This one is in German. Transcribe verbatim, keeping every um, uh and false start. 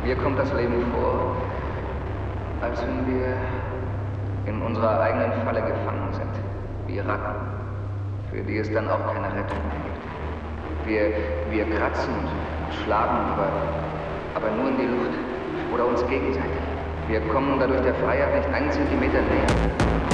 Mir kommt das Leben vor, als wenn wir in unserer eigenen Falle gefangen sind, wie Ratten, für die es dann auch keine Rettung mehr gibt. Wir, wir kratzen und schlagen, aber, aber nur in die Luft oder uns gegenseitig. Wir kommen dadurch der Freiheit nicht einen Zentimeter näher.